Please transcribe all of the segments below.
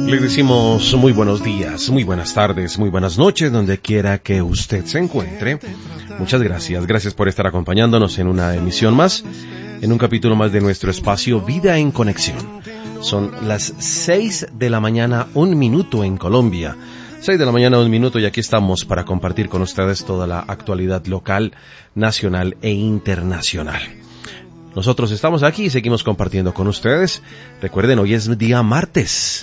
Les decimos muy buenos días, muy buenas tardes, muy buenas noches, donde quiera que usted se encuentre. Muchas gracias, gracias por estar acompañándonos en una emisión más, en un capítulo más de nuestro espacio Vida en Conexión. Son las 6 de la mañana, 1 minuto en Colombia. 6 de la mañana, 1 minuto, y aquí estamos para compartir con ustedes toda la actualidad local, nacional e internacional. Nosotros estamos aquí y seguimos compartiendo con ustedes. Recuerden, hoy es día martes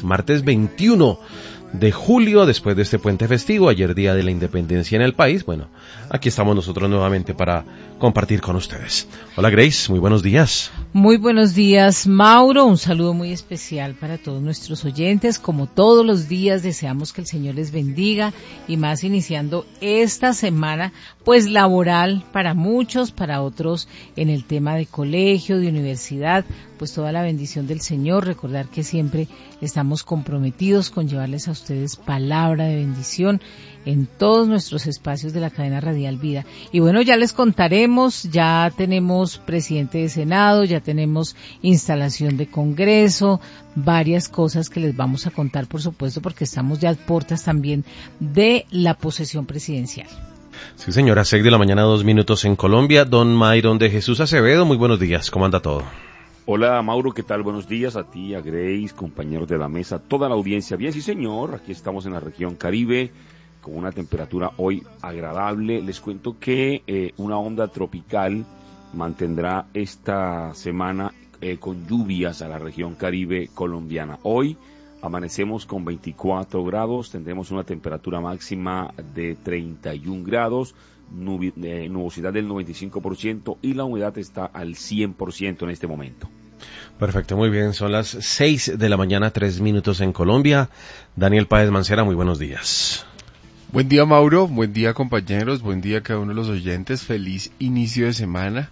21 de julio, después de este puente festivo, ayer día de la independencia en el país. Bueno, aquí estamos nosotros nuevamente para compartir con ustedes. Hola Grace, muy buenos días. Muy buenos días, Mauro. Un saludo muy especial para todos nuestros oyentes. Como todos los días, deseamos que el Señor les bendiga, y más iniciando esta semana, pues laboral para muchos, para otros en el tema de colegio, de universidad, pues toda la bendición del Señor. Recordar que siempre estamos comprometidos con llevarles a ustedes palabra de bendición en todos nuestros espacios de la cadena Radial Vida. Y bueno, ya les contaremos, ya tenemos presidente de Senado, ya tenemos instalación de Congreso, varias cosas que les vamos a contar, por supuesto, porque estamos ya a puertas también de la posesión presidencial. Sí, señora, 6 de la mañana, 2 minutos en Colombia. Don Mayron de Jesús Acevedo, muy buenos días, ¿cómo anda todo? Hola Mauro, ¿qué tal? Buenos días a ti, a Grace, compañeros de la mesa, toda la audiencia. Bien, sí señor, aquí estamos en la región Caribe, con una temperatura hoy agradable. Les cuento que una onda tropical mantendrá esta semana con lluvias a la región Caribe colombiana. Hoy amanecemos con 24 grados, tendremos una temperatura máxima de 31 grados, nubosidad del 95% y la humedad está al 100% en este momento. Perfecto, muy bien, son las 6 de la mañana, 3 minutos en Colombia. Daniel Páez Mancera, muy buenos días. Buen día Mauro, buen día compañeros, buen día a cada uno de los oyentes, feliz inicio de semana.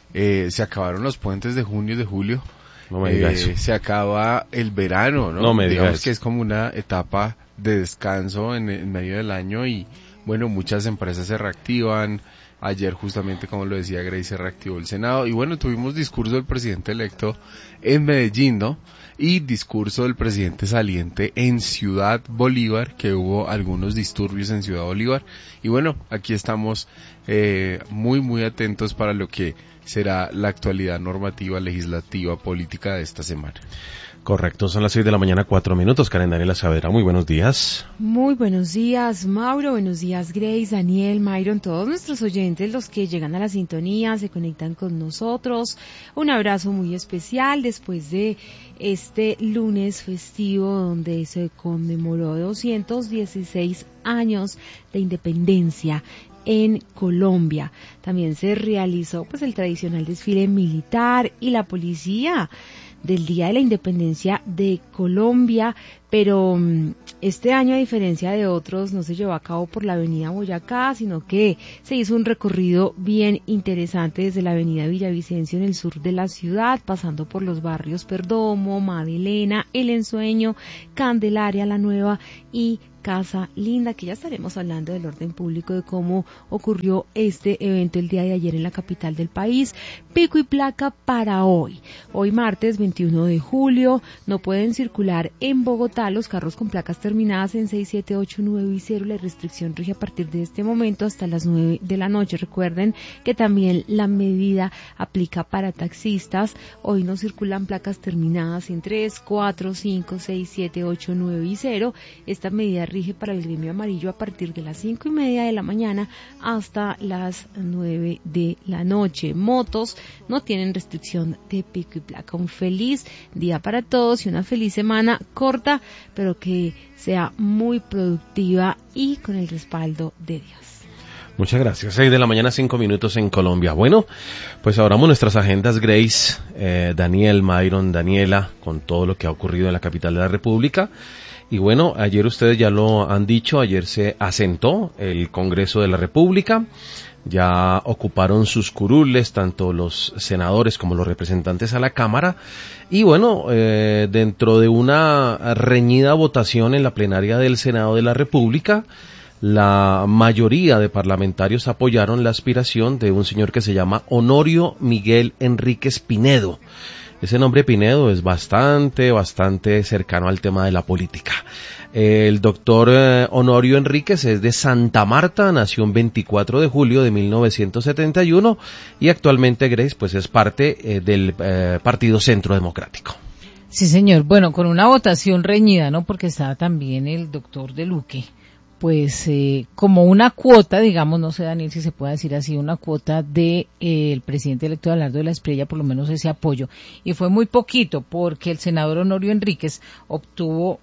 Se acabaron los puentes de junio y de julio. No me diga eso. Se acaba el verano, ¿no? No me diga Digamos eso. que es como una etapa de descanso en medio del año y bueno, muchas empresas se reactivan. Ayer justamente, como lo decía Grace, se reactivó el Senado y bueno, tuvimos discurso del presidente electo en Medellín, ¿no? Y discurso del presidente saliente en Ciudad Bolívar, que hubo algunos disturbios en Ciudad Bolívar. Y bueno, aquí estamos muy atentos para lo que será la actualidad normativa, legislativa, política de esta semana. Correcto, son las 6 de la mañana, 4 minutos. Karen Daniela Saavedra, muy buenos días. Muy buenos días, Mauro, buenos días, Grace, Daniel, Mayron, todos nuestros oyentes, los que llegan a la sintonía, se conectan con nosotros. Un abrazo muy especial después de este lunes festivo donde se conmemoró 216 años de independencia en Colombia. También se realizó pues el tradicional desfile militar y la policía del Día de la Independencia de Colombia, pero este año, a diferencia de otros, no se llevó a cabo por la avenida Boyacá, sino que se hizo un recorrido bien interesante desde la avenida Villavicencio en el sur de la ciudad, pasando por los barrios Perdomo, Madelena, El Ensueño, Candelaria, La Nueva y Casa Linda, que ya estaremos hablando del orden público, de cómo ocurrió este evento el día de ayer en la capital del país. Pico y placa para hoy martes 21 de julio, no pueden circular en Bogotá los carros con placas terminadas en 6, 7, 8, 9 y 0, la restricción rige a partir de este momento hasta las 9 de la noche. Recuerden que también la medida aplica para taxistas, hoy no circulan placas terminadas en 3, 4, 5, 6, 7, 8, 9 y 0, esta medida rige para el gremio amarillo a partir de las 5:30 de la mañana hasta las 9 de la noche. Motos no tienen restricción de pico y placa. Un feliz día para todos y una feliz semana corta, pero que sea muy productiva y con el respaldo de Dios. Muchas gracias. 6 de la mañana, 5 minutos en Colombia. Bueno, pues abramos nuestras agendas, Grace, Daniel, Mayron, Daniela, con todo lo que ha ocurrido en la capital de la República. Y bueno, ayer ustedes ya lo han dicho, ayer se asentó el Congreso de la República, ya ocuparon sus curules tanto los senadores como los representantes a la Cámara, y bueno, dentro de una reñida votación en la plenaria del Senado de la República, la mayoría de parlamentarios apoyaron la aspiración de un señor que se llama Honorio Miguel Enríquez Pinedo. Ese nombre Pinedo es bastante cercano al tema de la política. El doctor Honorio Enríquez es de Santa Marta, nació el 24 de julio de 1971 y actualmente, Grace, pues es parte del Partido Centro Democrático. Sí, señor. Bueno, con una votación reñida, ¿no? Porque estaba también el doctor de Luque. Pues como una cuota, digamos, no sé, Daniel, si se puede decir así, una cuota de el presidente electo Abelardo de la Espriella, por lo menos ese apoyo. Y fue muy poquito, porque el senador Honorio Enríquez obtuvo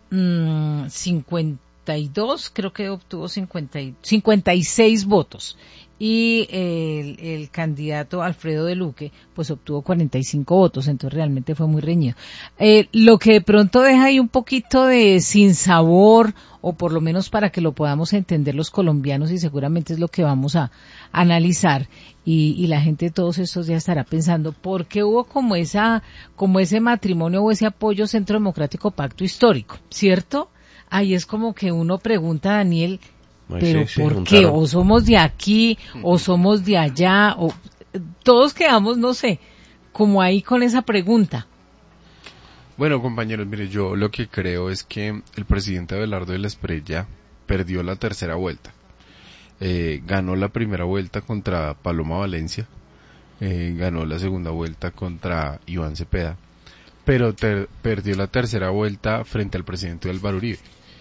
52, creo que obtuvo 56 votos. Y el candidato Alfredo de Luque pues obtuvo 45 votos, entonces realmente fue muy reñido. Lo que de pronto deja ahí un poquito de sinsabor, o por lo menos para que lo podamos entender los colombianos, y seguramente es lo que vamos a analizar, y la gente todos estos días estará pensando, ¿por qué hubo como ese matrimonio o ese apoyo Centro Democrático Pacto Histórico? ¿Cierto? Ahí es como que uno pregunta, Daniel, pero sí, ¿por qué? O somos de aquí, o somos de allá, o todos quedamos, no sé, como ahí con esa pregunta. Bueno, compañeros, mire, yo lo que creo es que el presidente Abelardo de la Espriella perdió la tercera vuelta. Ganó la primera vuelta contra Paloma Valencia, ganó la segunda vuelta contra Iván Cepeda, pero perdió la tercera vuelta frente al presidente Álvaro Uribe.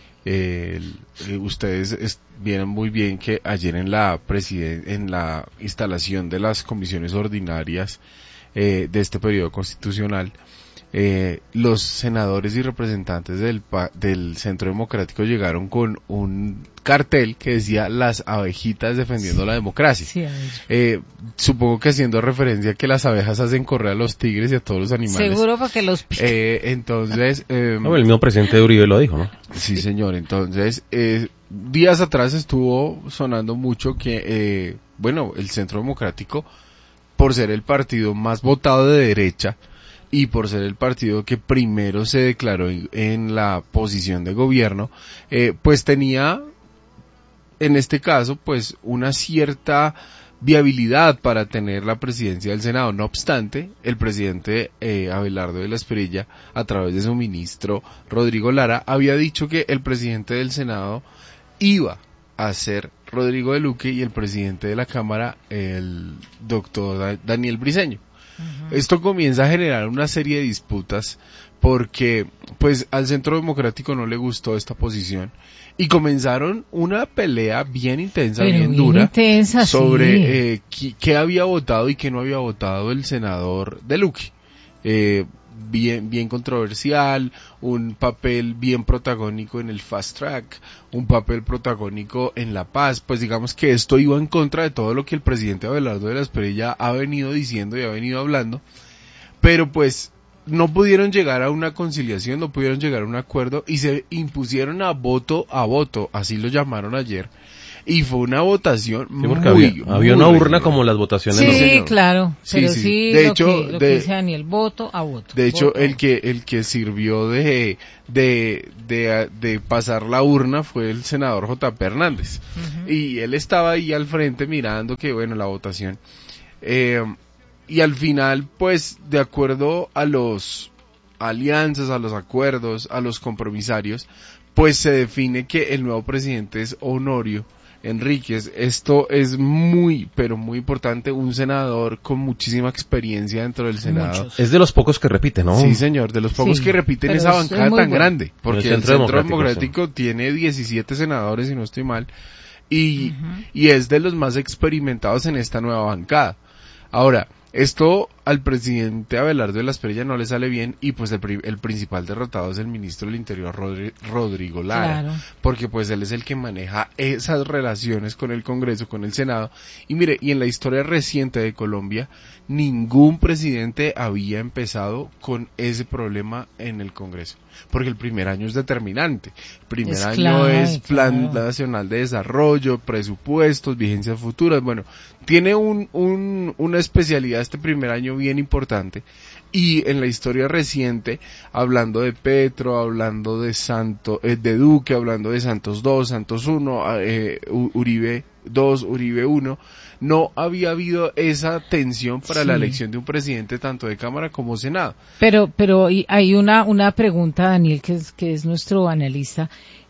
Ustedes vieron muy bien que ayer en la instalación de las comisiones ordinarias de este periodo constitucional, los senadores y representantes del Centro Democrático llegaron con un cartel que decía "las abejitas defendiendo la democracia". Sí, supongo que haciendo referencia a que las abejas hacen correr a los tigres y a todos los animales. Seguro porque los entonces no, el mismo presidente Uribe lo dijo, ¿no? Sí, señor. Entonces días atrás estuvo sonando mucho que el Centro Democrático, por ser el partido más votado de derecha y por ser el partido que primero se declaró en la posición de gobierno, pues tenía, en este caso, pues una cierta viabilidad para tener la presidencia del Senado. No obstante, el presidente Abelardo de la Espriella, a través de su ministro Rodrigo Lara, había dicho que el presidente del Senado iba a ser Rodrigo de Luque y el presidente de la Cámara, el doctor Daniel Briceño. Uh-huh. Esto comienza a generar una serie de disputas porque pues al Centro Democrático no le gustó esta posición y comenzaron una pelea bien intensa, bien dura, sobre qué había votado y qué no había votado el senador de Luque. Bien controversial, un papel bien protagónico en el Fast Track, un papel protagónico en La Paz. Pues digamos que esto iba en contra de todo lo que el presidente Abelardo de la Espriella ha venido diciendo y ha venido hablando, pero pues no pudieron llegar a una conciliación, no pudieron llegar a un acuerdo y se impusieron a voto, así lo llamaron ayer. Y fue una votación había una urna como las votaciones. Sí, claro, pero sí, de hecho, lo que dice Daniel, voto a voto. De hecho, voto. el que sirvió de pasar la urna fue el senador J.P. Hernández. Uh-huh. Y él estaba ahí al frente mirando la votación. Y al final, pues, de acuerdo a los alianzas, a los acuerdos, a los compromisarios, pues se define que el nuevo presidente es Honorio Enríquez. Esto es muy, pero muy importante, un senador con muchísima experiencia dentro del Senado. Es de los pocos que repite, ¿no? Sí, señor, de los pocos que repiten esa bancada tan grande, porque el Centro Democrático tiene 17 senadores, si no estoy mal, y es de los más experimentados en esta nueva bancada. Ahora, esto al presidente Abelardo de la Espriella no le sale bien y pues el principal derrotado es el ministro del Interior, Rodrigo Lara, claro, porque pues él es el que maneja esas relaciones con el Congreso, con el Senado. Y mire, y en la historia reciente de Colombia, ningún presidente había empezado con ese problema en el Congreso, porque el primer año es determinante. El primer año es Plan Nacional de Desarrollo, presupuestos, vigencias futuras. Bueno, tiene una especialidad este primer año bien importante, y en la historia reciente, hablando de Petro, hablando de de Duque, hablando de Santos 2, Santos 1, Uribe 2, Uribe 1, no había habido esa tensión para la elección de un presidente tanto de Cámara como Senado. Pero hay una pregunta, Daniel, que es nuestro analista.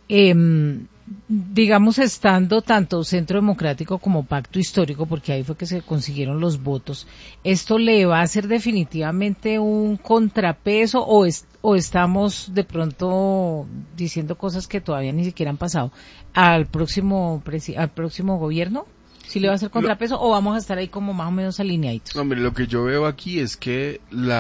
Digamos, estando tanto Centro Democrático como Pacto Histórico, porque ahí fue que se consiguieron los votos, ¿esto le va a hacer definitivamente un contrapeso o estamos de pronto diciendo cosas que todavía ni siquiera han pasado al próximo gobierno? ¿Sí le va a hacer contrapeso o vamos a estar ahí como más o menos alineaditos? Hombre, lo que yo veo aquí es que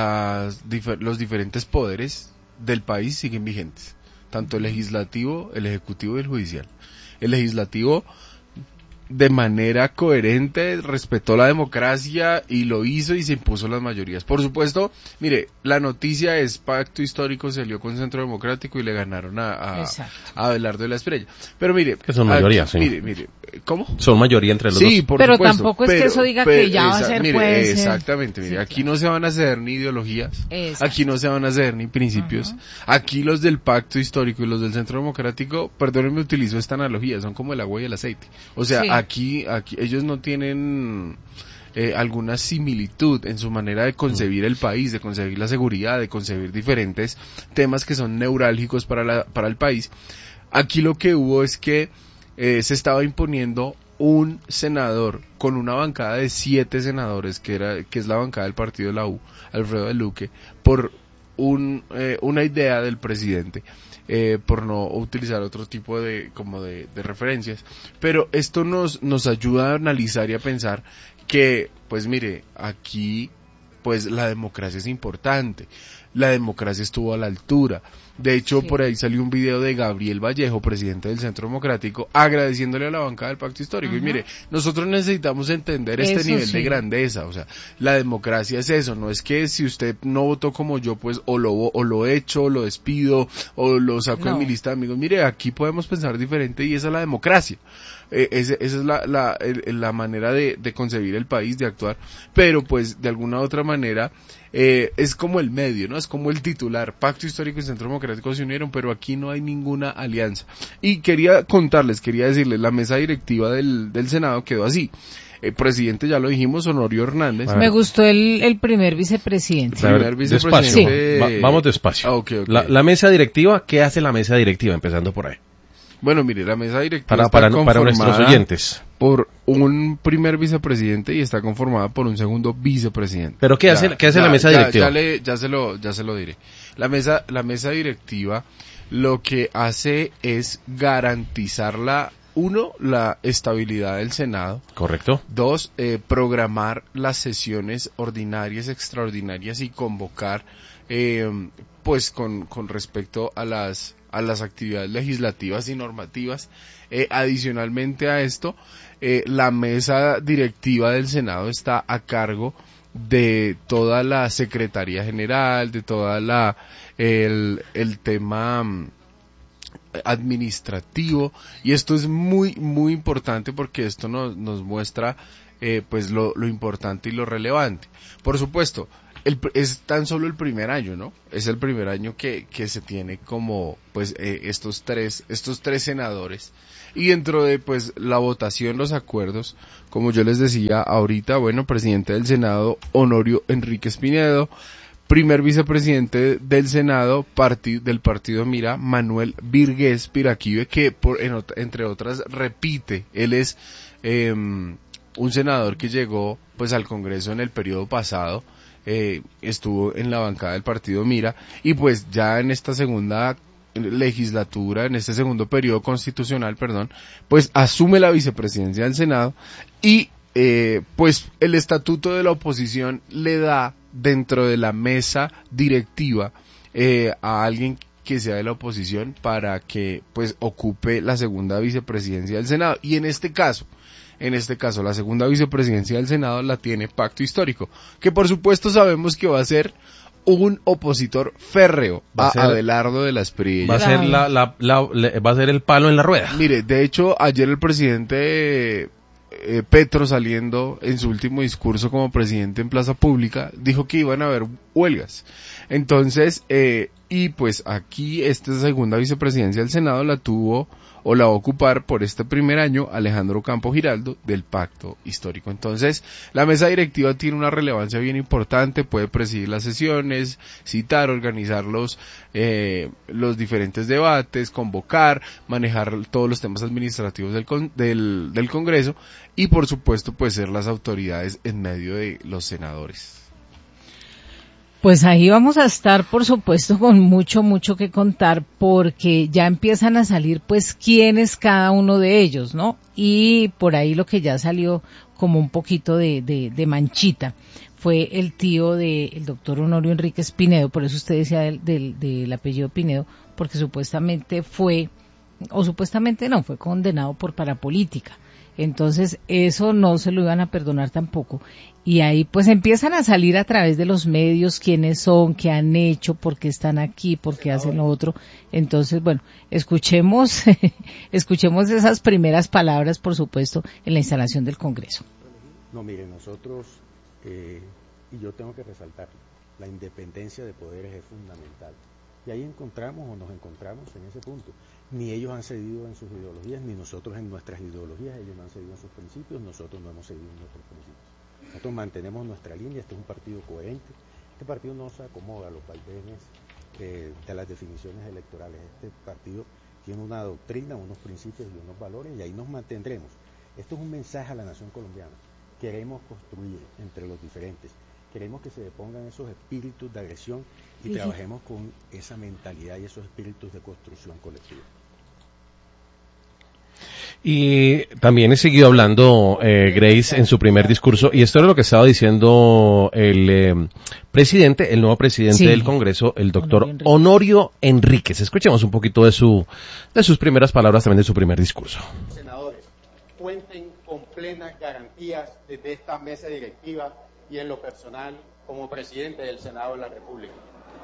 los diferentes poderes del país siguen vigentes. Tanto el legislativo, el ejecutivo y el judicial. El legislativo, de manera coherente, respetó la democracia y lo hizo y se impuso las mayorías. Por supuesto, mire, la noticia es Pacto Histórico se alió con Centro Democrático y le ganaron a Abelardo de la Espriella. Pero mire... Que son mayorías, sí. Mire, ¿cómo? Son mayoría entre los sí, dos. Por pero supuesto, tampoco es que eso diga que ya va a ser, mire, puede ser. Exactamente, mire, sí, aquí claro. No se van a ceder ni ideologías, exacto. Aquí no se van a ceder ni principios, aquí los del Pacto Histórico y los del Centro Democrático, perdónenme, utilizo esta analogía, son como el agua y el aceite. O sea, sí. Aquí ellos no tienen alguna similitud en su manera de concebir el país, de concebir la seguridad, de concebir diferentes temas que son neurálgicos para el país. Aquí lo que hubo es que se estaba imponiendo un senador con una bancada de 7 senadores, que es la bancada del partido de la U, Alfredo de Luque, por una idea del presidente, por no utilizar otro tipo de referencias. Pero esto nos ayuda a analizar y a pensar que, pues mire, aquí pues la democracia es importante. La democracia estuvo a la altura. De hecho, sí. Por ahí salió un video de Gabriel Vallejo, presidente del Centro Democrático, agradeciéndole a la bancada del Pacto Histórico. Y mire, nosotros necesitamos entender este nivel de grandeza. O sea, la democracia es eso. No es que si usted no votó como yo, pues o lo echo, o lo despido, o lo saco de mi lista de amigos. Mire, aquí podemos pensar diferente y esa es la democracia. Esa es la manera de concebir el país, de actuar. Pero pues, de alguna u otra manera... es como el medio, ¿no? Es como el titular. Pacto Histórico y Centro Democrático se unieron, pero aquí no hay ninguna alianza. Y quería decirles, la mesa directiva del Senado quedó así. El presidente, ya lo dijimos, Honorio Hernández. Me gustó el primer vicepresidente. Despacio. Sí. Vamos despacio. Okay. La mesa directiva, ¿qué hace la mesa directiva? Empezando por ahí. Bueno, mire, la mesa directiva para nuestros oyentes. Por un primer vicepresidente y está conformada por un segundo vicepresidente. ¿Pero qué hace la mesa directiva? Ya se lo diré. La mesa directiva lo que hace es garantizar la estabilidad del Senado. Correcto. 2, programar las sesiones ordinarias, extraordinarias y convocar, pues con respecto a las actividades legislativas y normativas. Adicionalmente a esto, la mesa directiva del Senado está a cargo de toda la Secretaría General, de toda el tema administrativo, y esto es muy muy importante porque esto nos muestra pues lo importante y lo relevante. Por supuesto, es tan solo el primer año, ¿no? Es el primer año que se tiene como pues estos tres senadores, y dentro de pues la votación, los acuerdos, como yo les decía ahorita, bueno, presidente del Senado Honorio Enríquez Pinedo, primer vicepresidente del Senado del partido Mira, Manuel Virgués Piraquive, que entre otras repite. Él es un senador que llegó pues al Congreso en el periodo pasado, estuvo en la bancada del partido Mira, y pues ya en esta segunda legislatura, en este segundo periodo constitucional, pues asume la vicepresidencia del Senado, y pues el estatuto de la oposición le da dentro de la mesa directiva a alguien que sea de la oposición para que pues ocupe la segunda vicepresidencia del Senado. Y en este caso la segunda vicepresidencia del Senado la tiene Pacto Histórico, que por supuesto sabemos que va a ser un opositor férreo a Abelardo de la Espriella. Va a ser va a ser el palo en la rueda. Mire, de hecho, ayer el presidente Petro, saliendo en su último discurso como presidente en plaza pública, dijo que iban a haber huelgas. Entonces, y pues aquí esta segunda vicepresidencia del Senado la tuvo o la va a ocupar por este primer año Alejandro Campo Giraldo del Pacto Histórico. Entonces, la mesa directiva tiene una relevancia bien importante, puede presidir las sesiones, citar, organizar los diferentes debates, convocar, manejar todos los temas administrativos del Congreso y por supuesto pues ser las autoridades en medio de los senadores. Pues ahí vamos a estar, por supuesto, con mucho que contar, porque ya empiezan a salir, pues, quién es cada uno de ellos, ¿no? Y por ahí lo que ya salió como un poquito de manchita fue el tío del doctor Honorio Enríquez Pinedo, por eso usted decía del apellido Pinedo, porque supuestamente fue condenado por parapolítica. Entonces eso no se lo iban a perdonar tampoco. Y ahí pues empiezan a salir a través de los medios quiénes son, qué han hecho, por qué están aquí, por qué hacen lo otro. Entonces, bueno, escuchemos esas primeras palabras, por supuesto, en la instalación del Congreso. No, mire, nosotros, y yo tengo que resaltar, la independencia de poderes es fundamental. Y ahí nos encontramos en ese punto. Ni ellos han cedido en sus ideologías, ni nosotros en nuestras ideologías. Ellos no han cedido en sus principios, nosotros no hemos cedido en nuestros principios. Nosotros mantenemos nuestra línea, este es un partido coherente. Este partido no se acomoda a los vaivenes de las definiciones electorales. Este partido tiene una doctrina, unos principios y unos valores, y ahí nos mantendremos. Esto es un mensaje a la nación colombiana. Queremos construir entre los diferentes. Queremos que se depongan esos espíritus de agresión y trabajemos con esa mentalidad y esos espíritus de construcción colectiva. Y también he seguido hablando, Grace, en su primer discurso, y esto era lo que estaba diciendo el nuevo presidente del Congreso, el doctor Honorio Enríquez. Escuchemos un poquito de sus primeras palabras, también de su primer discurso. Senadores, cuenten con plenas garantías desde esta mesa directiva y en lo personal como presidente del Senado de la República.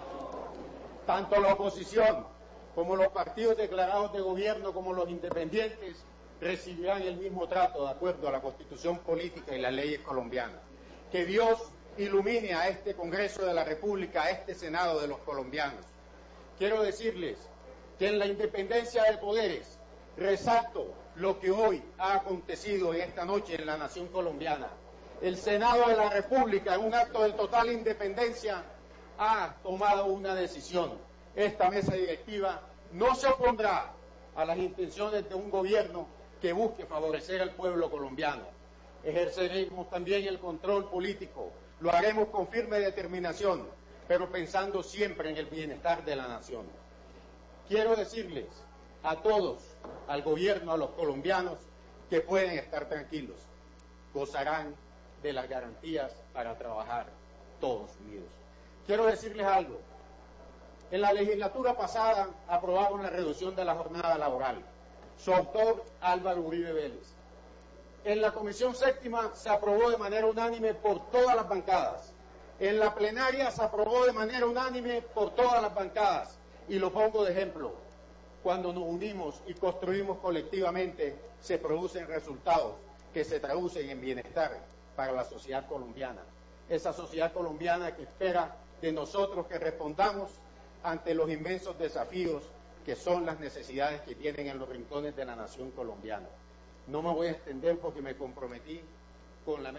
Tanto la oposición como los partidos declarados de gobierno como los independientes recibirán el mismo trato de acuerdo a la Constitución política y las leyes colombianas. Que Dios ilumine a este Congreso de la República, a este Senado de los colombianos. Quiero decirles que en la independencia de poderes resalto lo que hoy ha acontecido en esta noche en la nación colombiana. El Senado de la República, en un acto de total independencia, ha tomado una decisión. Esta mesa directiva no se opondrá a las intenciones de un gobierno que busque favorecer al pueblo colombiano. Ejerceremos también el control político, lo haremos con firme determinación, pero pensando siempre en el bienestar de la nación. Quiero decirles a todos, al gobierno, a los colombianos, que pueden estar tranquilos, gozarán de las garantías para trabajar todos unidos. Quiero decirles algo. En la legislatura pasada aprobaron la reducción de la jornada laboral. Su autor, Álvaro Uribe Vélez. En la Comisión Séptima se aprobó de manera unánime por todas las bancadas. En la plenaria se aprobó de manera unánime por todas las bancadas. Y lo pongo de ejemplo. Cuando nos unimos y construimos colectivamente, se producen resultados que se traducen en bienestar para la sociedad colombiana. Esa sociedad colombiana que espera de nosotros que respondamos ante los inmensos desafíos que son las necesidades que tienen en los rincones de la nación colombiana. No me voy a extender porque me comprometí con la